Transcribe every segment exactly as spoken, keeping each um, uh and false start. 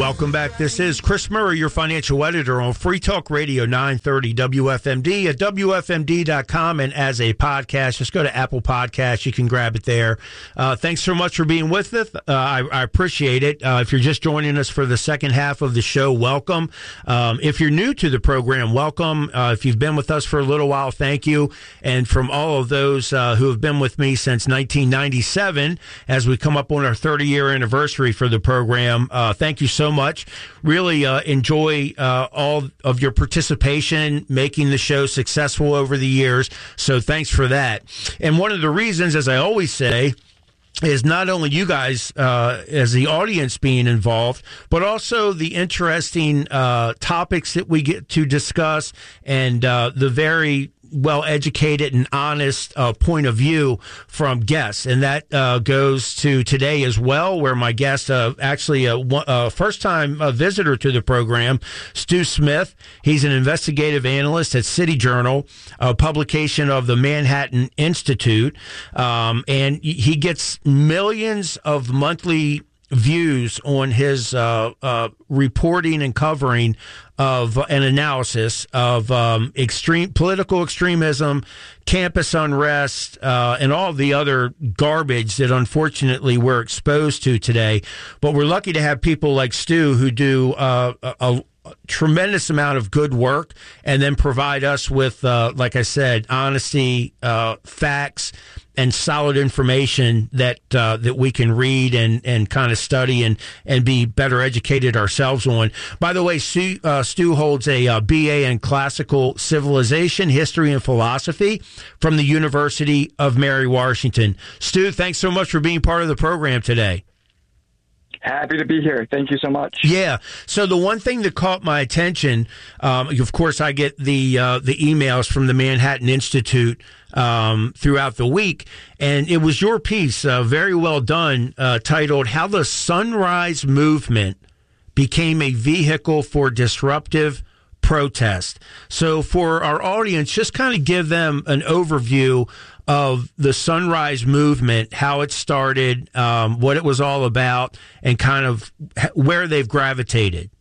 Welcome back. This is Chris Murray, your financial editor on Free Talk Radio nine thirty W F M D at W F M D dot com and as a podcast. Just go to Apple Podcasts. You can grab it there. Uh, thanks so much for being with us. Uh, I, I appreciate it. Uh, if you're just joining us for the second half of the show, welcome. Um, if you're new to the program, welcome. Uh, if you've been with us for a little while, thank you. And from all of those uh, who have been with me since nineteen ninety-seven, as we come up on our thirty-year anniversary for the program, uh, thank you so much. Really uh, enjoy uh, all of your participation, making the show successful over the years. So thanks for that. And one of the reasons, as I always say, is not only you guys uh, as the audience being involved, but also the interesting uh, topics that we get to discuss and uh, the very well-educated and honest uh, point of view from guests. And that uh, goes to today as well, where my guest, uh, actually a, a first-time uh, visitor to the program, Stu Smith. He's an investigative analyst at City Journal, a publication of the Manhattan Institute. Um, and he gets millions of monthly views on his uh, uh, reporting and covering of an analysis of um, extreme political extremism, campus unrest, uh, and all the other garbage that unfortunately we're exposed to today. But we're lucky to have people like Stu who do uh, a, a tremendous amount of good work and then provide us with, uh, like I said, honesty, uh, facts, and solid information that uh, that we can read and, and kind of study and, and be better educated ourselves on. By the way, Stu, uh, Stu holds a uh, B A in Classical Civilization, History, and Philosophy from the University of Mary Washington. Stu, thanks so much for being part of the program today. Happy to be here. Thank you so much. Yeah. So the one thing that caught my attention, um, of course, I get the uh, the emails from the Manhattan Institute um, throughout the week, and it was your piece, uh, very well done, uh, titled "How the Sunrise Movement Became a Vehicle for Disruptive Protest." So for our audience, just kind of give them an overview of the Sunrise Movement, how it started, um, what it was all about, and kind of where they've gravitated.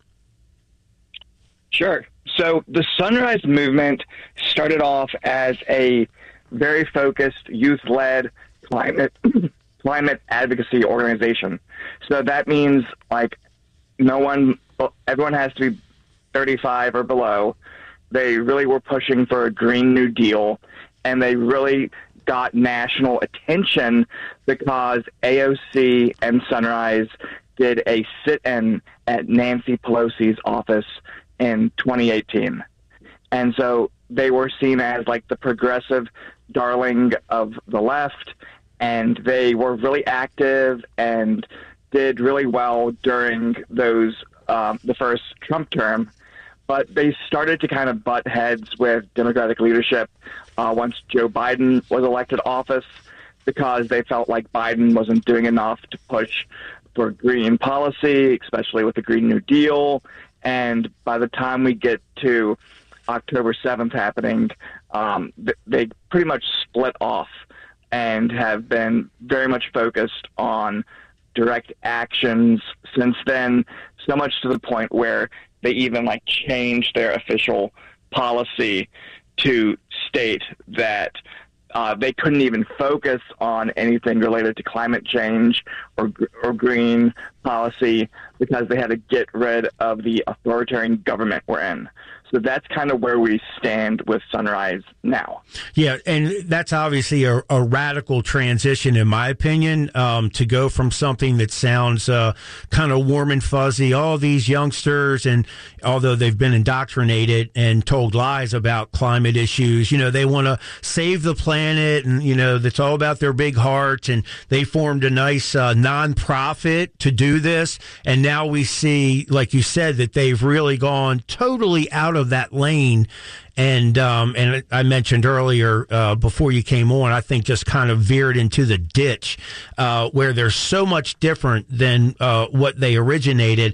Sure. So the Sunrise Movement started off as a very focused, youth-led climate climate advocacy organization. So that means, like, no one, everyone has to be thirty-five or below. They really were pushing for a Green New Deal, and they really got national attention because A O C and Sunrise did a sit-in at Nancy Pelosi's office in twenty eighteen. And so they were seen as like the progressive darling of the left, and they were really active and did really well during those um, the first Trump term. But they started to kind of butt heads with Democratic leadership uh, once Joe Biden was elected office, because they felt like Biden wasn't doing enough to push for green policy, especially with the Green New Deal. And by the time we get to October seventh happening, um, they pretty much split off and have been very much focused on direct actions since then, so much to the point where they even like changed their official policy to state that uh, they couldn't even focus on anything related to climate change or or green policy because they had to get rid of the authoritarian government we're in. So that's kind of where we stand with Sunrise now. Yeah, and that's obviously a, a radical transition, in my opinion, um, to go from something that sounds uh, kind of warm and fuzzy. All these youngsters, and although they've been indoctrinated and told lies about climate issues, you know, they want to save the planet, and, you know, that's all about their big heart, and they formed a nice uh, nonprofit to do this. And now we see, like you said, that they've really gone totally out of that lane. And um, and I mentioned earlier uh, before you came on, I think just kind of veered into the ditch uh, where they're so much different than uh, what they originated.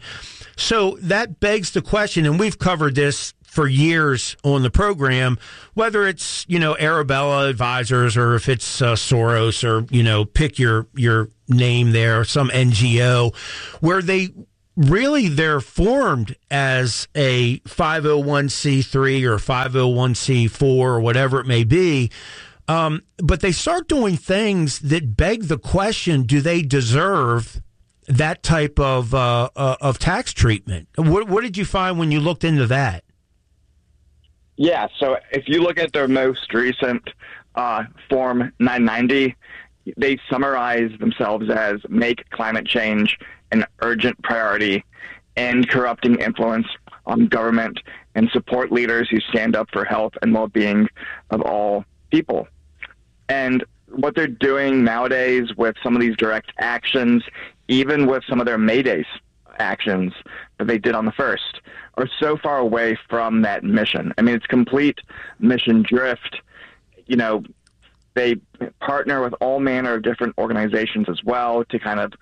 So that begs the question, and we've covered this for years on the program, whether it's, you know, Arabella Advisors or if it's uh, Soros or, you know, pick your your name there, some N G O, where they really they're formed as a five oh one c three or five oh one c four or whatever it may be. Um, but they start doing things that beg the question, do they deserve that type of uh, uh, of tax treatment? What, what did you find when you looked into that? Yeah, so if you look at their most recent uh, Form nine ninety, they summarize themselves as make climate change an urgent priority, end corrupting influence on government, and support leaders who stand up for health and well-being of all people. And what they're doing nowadays with some of these direct actions, even with some of their May Day actions that they did on the first, are so far away from that mission. I mean, it's complete mission drift. You know, they partner with all manner of different organizations as well to kind of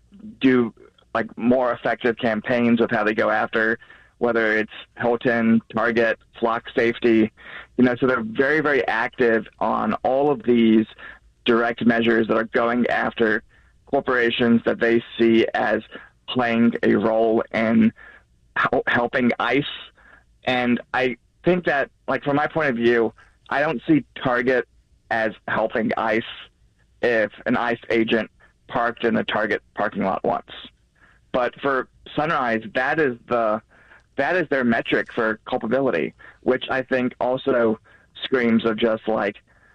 do like more effective campaigns of how they go after, whether it's Hilton, Target, Flock Safety, you know, so they're very, very active on all of these direct measures that are going after corporations that they see as playing a role in helping ICE. And I think that, like, from my point of view, I don't see Target as helping ICE if an ICE agent parked in the Target parking lot once. But for Sunrise, that is the that is their metric for culpability, which I think also screams of just like,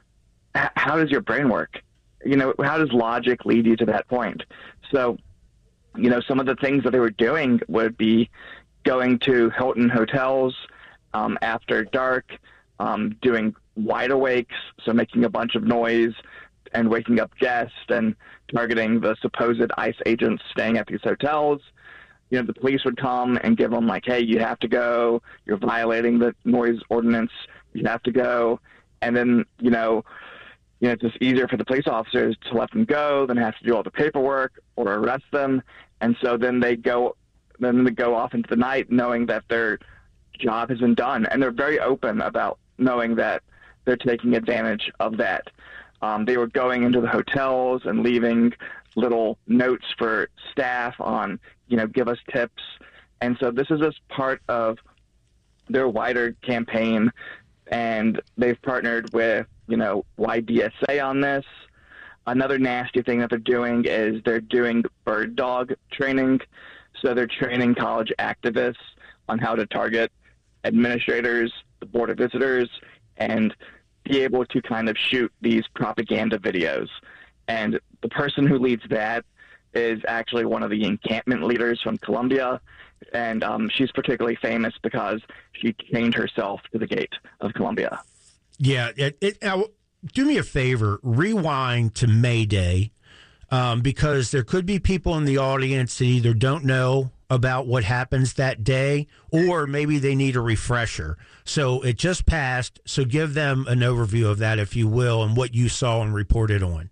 how does your brain work? You know, how does logic lead you to that point? So, you know, some of the things that they were doing would be going to Hilton hotels um, after dark, um, doing wide awakes, so making a bunch of noise and waking up guests and targeting the supposed ICE agents staying at these hotels. You know, the police would come and give them like, hey, you have to go. You're violating the noise ordinance. You have to go. And then, you know, you know, it's just easier for the police officers to let them go than have to do all the paperwork or arrest them. And so then they go, then they go off into the night knowing that their job has been done. And they're very open about knowing that they're taking advantage of that. Um, they were going into the hotels and leaving little notes for staff on, you know, give us tips. And so this is just part of their wider campaign. And they've partnered with, you know, Y D S A on this. Another nasty thing that they're doing is they're doing bird dog training. So they're training college activists on how to target administrators, the Board of Visitors, and be able to kind of shoot these propaganda videos. And the person who leads that is actually one of the encampment leaders from Colombia. And um, she's particularly famous because she chained herself to the gate of Colombia. Yeah. It, it, now, do me a favor, rewind to May Day, um, because there could be people in the audience that either don't know about what happens that day, or maybe they need a refresher. So it just passed. So give them an overview of that, if you will, and what you saw and reported on.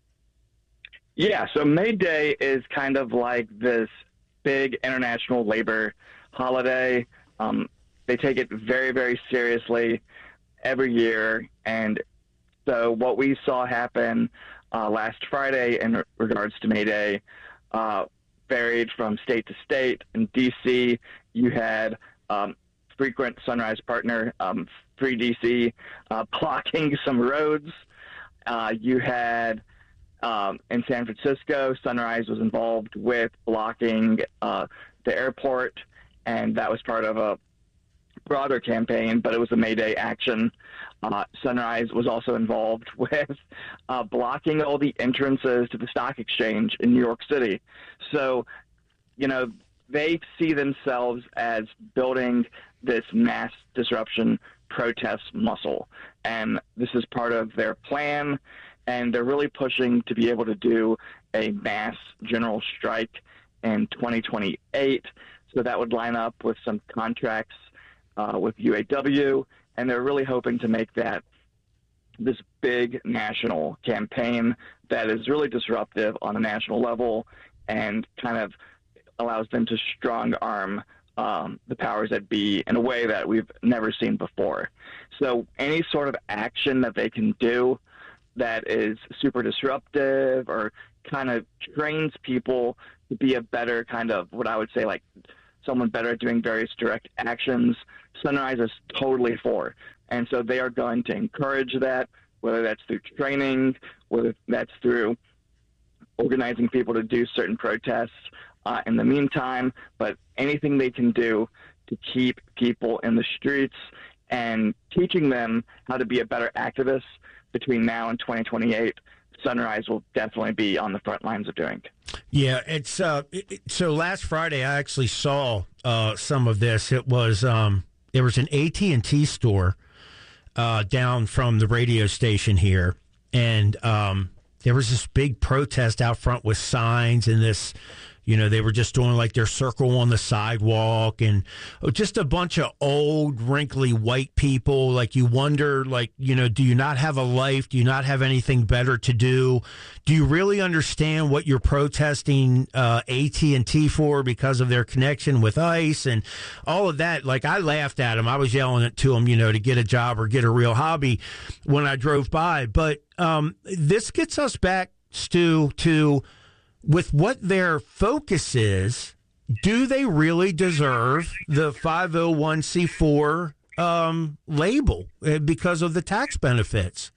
Yeah, so May Day is kind of like this big international labor holiday. Um, they take it very, very seriously every year. And so what we saw happen uh, last Friday in regards to May Day uh, varied from state to state. In D C, you had um, frequent Sunrise partner, um, Free D C, uh, blocking some roads. Uh, you had Um, in San Francisco, Sunrise was involved with blocking uh, the airport, and that was part of a broader campaign, but it was a May Day action. Uh, Sunrise was also involved with uh, blocking all the entrances to the stock exchange in New York City. So, you know, they see themselves as building this mass disruption protest muscle, and this is part of their plan. And they're really pushing to be able to do a mass general strike in twenty twenty-eight. So that would line up with some contracts uh, with U A W. And they're really hoping to make that this big national campaign that is really disruptive on a national level and kind of allows them to strong arm um, the powers that be in a way that we've never seen before. So any sort of action that they can do that is super disruptive or kind of trains people to be a better kind of, what I would say, like someone better at doing various direct actions, Sunrise is totally for. And so they are going to encourage that, whether that's through training, whether that's through organizing people to do certain protests uh, in the meantime, but anything they can do to keep people in the streets and teaching them how to be a better activist between now and twenty twenty-eight, Sunrise will definitely be on the front lines of doing. Yeah, it's uh, it, so last Friday I actually saw uh, some of this. It was um, there was an A T and T store uh, down from the radio station here, and um, there was this big protest out front with signs and this. You know, they were just doing like their circle on the sidewalk and just a bunch of old, wrinkly white people. Like you wonder, like, you know, do you not have a life? Do you not have anything better to do? Do you really understand what you're protesting uh, A T and T for because of their connection with ICE and all of that? Like I laughed at them. I was yelling it to them, you know, to get a job or get a real hobby when I drove by. But um, this gets us back, Stu, to... with what their focus is, do they really deserve the five oh one c four um, label because of the tax benefits?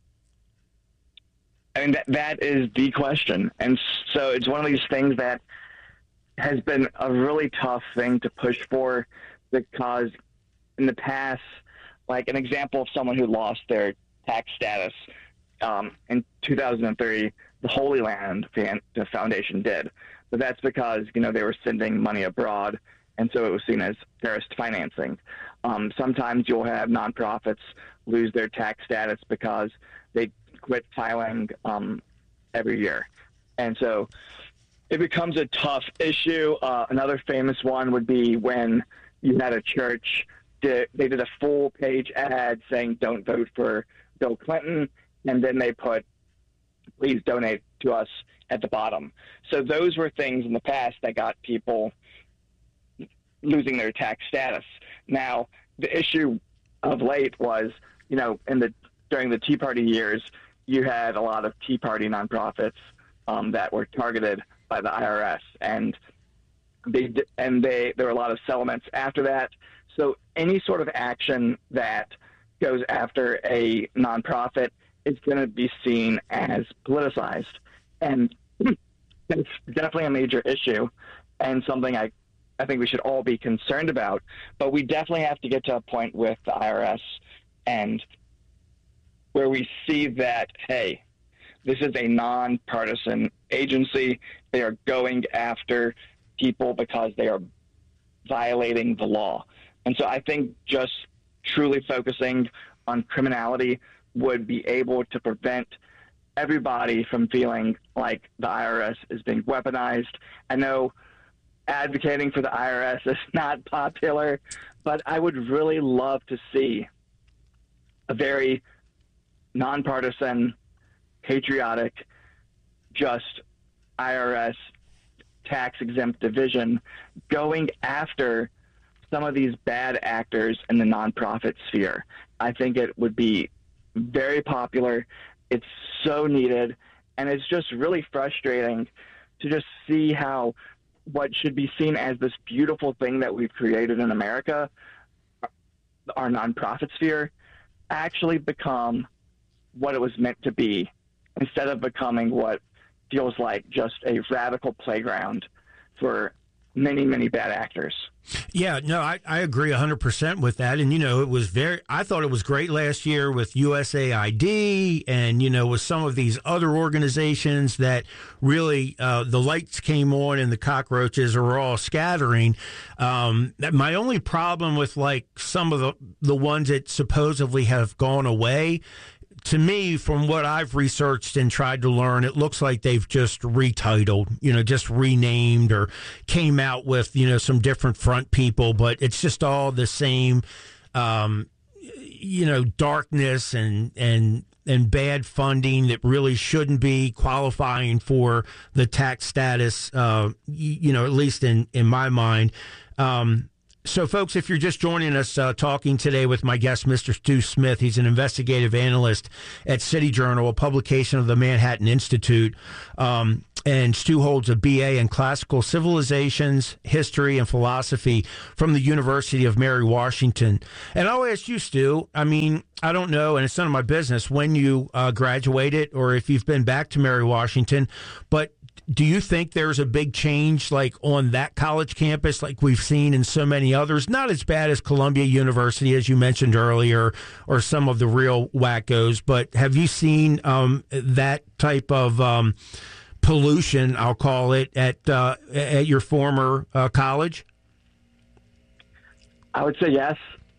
I mean, that, that is the question. And so it's one of these things that has been a really tough thing to push for because in the past, like an example of someone who lost their tax status um, in two thousand three, the Holy Land Foundation did. But that's because, you know, they were sending money abroad, and so it was seen as terrorist financing. Um, sometimes you'll have nonprofits lose their tax status because they quit filing um, every year. And so it becomes a tough issue. Uh, another famous one would be when you had a church, did, they did a full-page ad saying, don't vote for Bill Clinton, and then they put, please donate to us at the bottom. So those were things in the past that got people losing their tax status. Now, the issue of late was, you know, in the during the Tea Party years, you had a lot of Tea Party nonprofits um, that were targeted by the I R S, and they and they there were a lot of settlements after that. So any sort of action that goes after a nonprofit is going to be seen as politicized. And it's definitely a major issue and something I, I think we should all be concerned about. But we definitely have to get to a point with the I R S and where we see that, hey, this is a nonpartisan agency. They are going after people because they are violating the law. And so I think just truly focusing on criminality would be able to prevent everybody from feeling like the I R S is being weaponized. I know advocating for the I R S is not popular, but I would really love to see a very nonpartisan, patriotic, just I R S tax-exempt division going after some of these bad actors in the nonprofit sphere. I think it would be very popular. It's so needed, and it's just really frustrating to just see how what should be seen as this beautiful thing that we've created in America, our nonprofit sphere, actually become what it was meant to be instead of becoming what feels like just a radical playground for many, many bad actors. Yeah, no, I, I agree one hundred percent with that. And, you know, it was very, I thought it was great last year with U S A I D and, you know, with some of these other organizations that really, uh, the lights came on and the cockroaches are all scattering. Um, that my only problem with like some of the, the ones that supposedly have gone away, to me, from what I've researched and tried to learn, it looks like they've just retitled, you know, just renamed or came out with, you know, some different front people, but it's just all the same, um, you know, darkness and, and, and bad funding that really shouldn't be qualifying for the tax status, uh, you, you know, at least in, in my mind. Um, So, folks, if you're just joining us, uh, talking today with my guest, Mister Stu Smith, he's an investigative analyst at City Journal, a publication of the Manhattan Institute. Um, and Stu holds a B A in Classical Civilizations, History, and Philosophy from the University of Mary Washington. And I'll ask you, Stu, I mean, I don't know, and it's none of my business when you uh, graduated or if you've been back to Mary Washington, but do you think there's a big change like on that college campus like we've seen in so many others? Not as bad as Columbia University, as you mentioned earlier, or some of the real wackos, but have you seen um, that type of um, pollution, I'll call it, at, uh, at your former uh, college? I would say yes.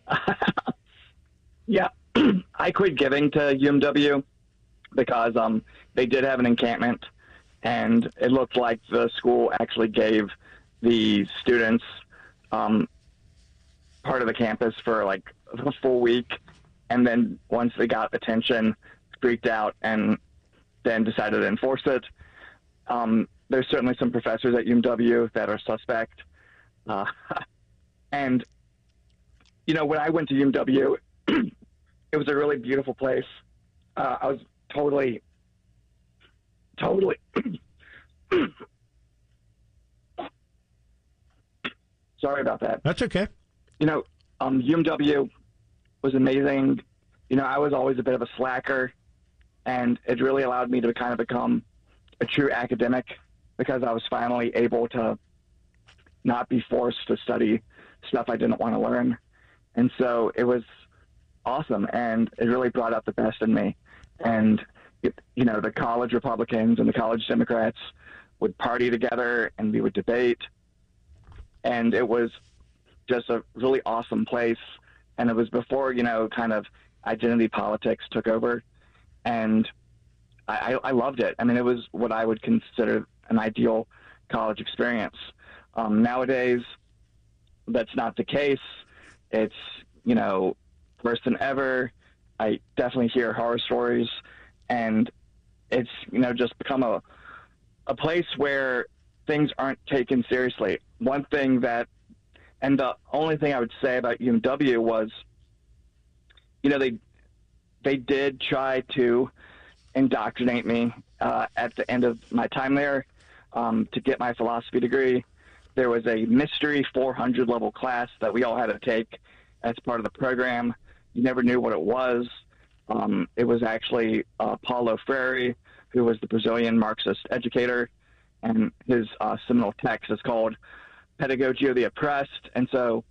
Yeah. I quit giving to U M W because um, they did have an encampment. And it looked like the school actually gave the students um, part of the campus for like a full week. And then once they got attention, freaked out and then decided to enforce it. Um, there's certainly some professors at U M W that are suspect. Uh, and, you know, when I went to U M W, it was a really beautiful place. Uh, I was totally... Totally. Sorry about that. That's okay. You know, um, U M W was amazing. You know, I was always a bit of a slacker, and it really allowed me to kind of become a true academic because I was finally able to not be forced to study stuff I didn't want to learn. And so it was awesome, and it really brought out the best in me. And It, you know, the college Republicans and the college Democrats would party together and we would debate. And it was just a really awesome place. And it was before, you know, kind of identity politics took over. And I, I loved it. I mean, it was what I would consider an ideal college experience. Um, nowadays, that's not the case. It's, you know, worse than ever. I definitely hear horror stories. And it's, you know, just become a a place where things aren't taken seriously. One thing that, and the only thing I would say about U M W was, you know, they they did try to indoctrinate me uh, at the end of my time there um, to get my philosophy degree. There was a mystery four hundred level class that we all had to take as part of the program. You never knew what it was. Um, it was actually uh, Paulo Freire, who was the Brazilian Marxist educator, and his uh, seminal text is called Pedagogy of the Oppressed. And so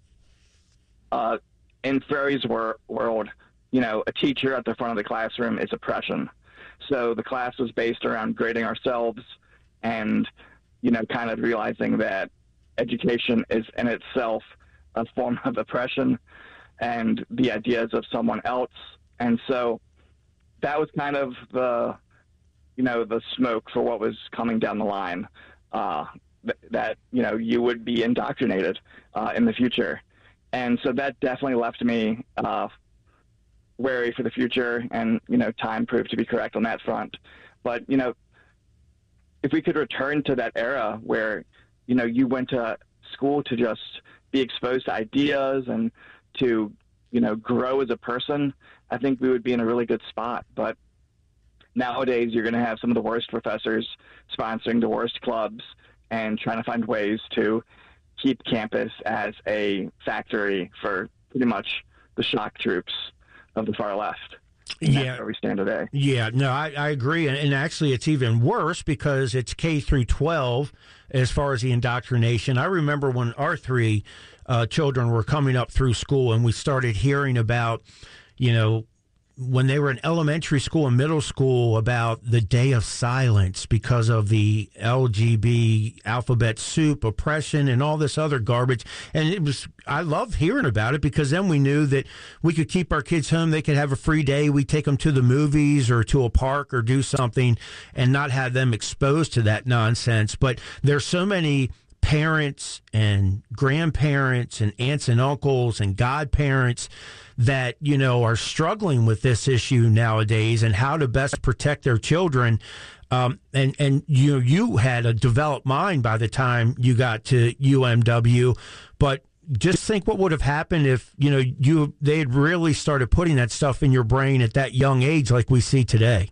uh, in Freire's wor- world, you know, a teacher at the front of the classroom is oppression. So the class was based around grading ourselves and, you know, kind of realizing that education is in itself a form of oppression and the ideas of someone else. And so that was kind of the, you know, the smoke for what was coming down the line, uh, th- that, you know, you would be indoctrinated uh, in the future. And so that definitely left me uh, wary for the future. And, you know, time proved to be correct on that front. But, you know, if we could return to that era where, you know, you went to school to just be exposed to ideas and to, you know, grow as a person, I think we would be in a really good spot. But nowadays, you're going to have some of the worst professors sponsoring the worst clubs and trying to find ways to keep campus as a factory for pretty much the shock troops of the far left. And yeah, that's where we stand today. Yeah, no, I, I agree. And, and actually, it's even worse because it's K through twelve as far as the indoctrination. I remember when our three uh, children were coming up through school and we started hearing about, you know, when they were in elementary school and middle school about the day of silence because of the L G B alphabet soup oppression and all this other garbage. And it was, I love hearing about it because then we knew that we could keep our kids home. They could have a free day. We take them to the movies or to a park or do something and not have them exposed to that nonsense. But there's so many parents and grandparents and aunts and uncles and godparents that, you know, are struggling with this issue nowadays and how to best protect their children. Um, and, and you, you had a developed mind by the time you got to U M W, but just think what would have happened if, you know, you they had really started putting that stuff in your brain at that young age like we see today.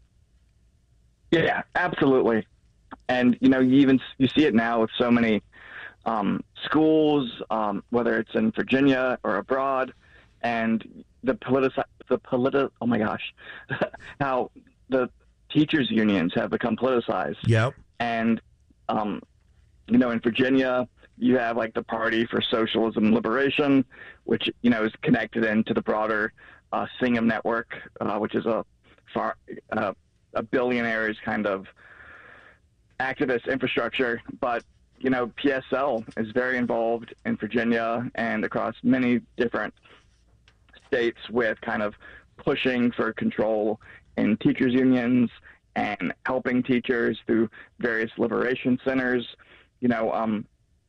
Yeah, absolutely. And, you know, you even you see it now with so many um, schools, um, whether it's in Virginia or abroad, and the politi- the politi- oh my gosh, how the teachers unions have become politicized. Yep. And, um, you know, in Virginia, you have like the Party for Socialism and Liberation, which, you know, is connected into the broader uh, Singham Network, uh, which is a far, uh, a billionaire's kind of activist infrastructure. But, you know, P S L is very involved in Virginia and across many different states with kind of pushing for control in teachers unions and helping teachers through various liberation centers. You know, um,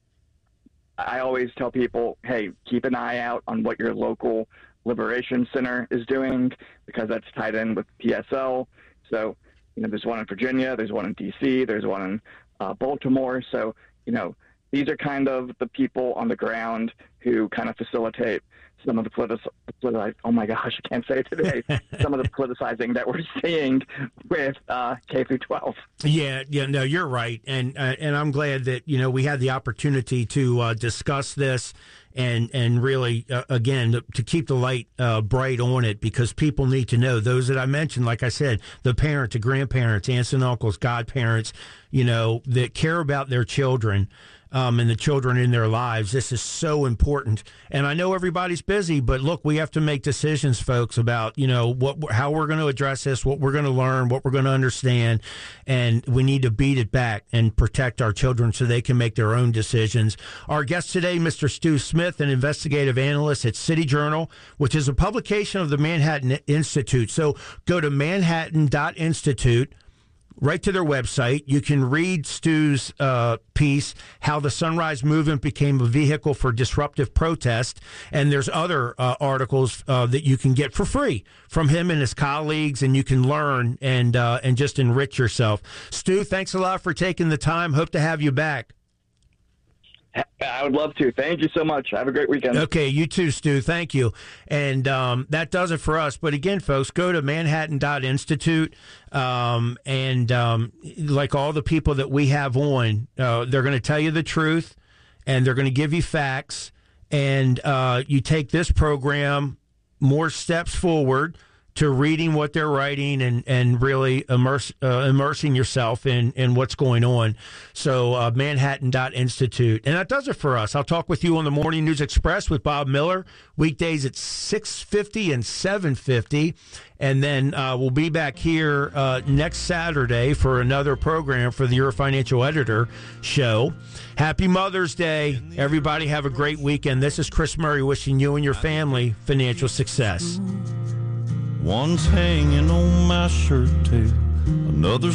I always tell people, hey, keep an eye out on what your local liberation center is doing, because that's tied in with P S L. So, you know, there's one in Virginia, there's one in D C, there's one in uh, Baltimore. So, you know, these are kind of the people on the ground who kind of facilitate some of the politic, politi- oh my gosh, I can't say it today, some of the politicizing that we're seeing with uh, K through twelve. Yeah, yeah, no, you're right. And uh, and I'm glad that, you know, we had the opportunity to uh, discuss this and and really, uh, again, to, to keep the light uh, bright on it, because people need to know. Those that I mentioned, like I said, the parents, the grandparents, aunts and uncles, godparents, you know, that care about their children. Um, and the children in their lives. This is so important. And I know everybody's busy, but look, we have to make decisions, folks, about, you know, what, how we're going to address this, what we're going to learn, what we're going to understand. And we need to beat it back and protect our children so they can make their own decisions. Our guest today, Mister Stu Smith, an investigative analyst at City Journal, which is a publication of the Manhattan Institute. So go to manhattan dot institute. Right to their website. You can read Stu's uh, piece, How the Sunrise Movement Became a Vehicle for Disruptive Protest. And there's other uh, articles uh, that you can get for free from him and his colleagues, and you can learn and uh, and just enrich yourself. Stu, thanks a lot for taking the time. Hope to have you back. I would love to. Thank you so much. Have a great weekend. Okay, you too, Stu. Thank you. And um, that does it for us. But again, folks, go to manhattan dot institute. Um, and um, like all the people that we have on, uh, they're going to tell you the truth, and they're going to give you facts. And uh, you take this program more steps forward to reading what they're writing and, and really immerse, uh, immersing yourself in, in what's going on. So uh, manhattan dot institute. And that does it for us. I'll talk with you on the Morning News Express with Bob Miller, weekdays at six fifty and seven fifty. And then uh, we'll be back here uh, next Saturday for another program for the Your Financial Editor show. Happy Mother's Day. Everybody have a great weekend. This is Chris Murray wishing you and your family financial success. One's hanging on my shirt tail, another's